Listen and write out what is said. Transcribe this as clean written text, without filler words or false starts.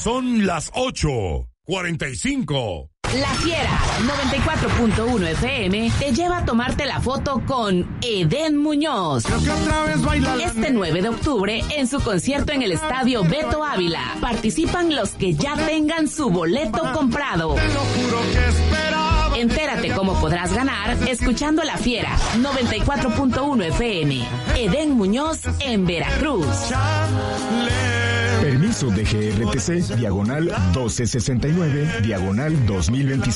son las 8:45. La Fiera 94.1 FM te lleva a tomarte la foto con Edén Muñoz. Este 9 de octubre en su concierto en el Estadio Beto Ávila. Participan los que ya tengan su boleto comprado. Entérate cómo podrás ganar escuchando La Fiera 94.1 FM. Edén Muñoz en Veracruz. Permiso de GRTC, diagonal 1269, diagonal 2025.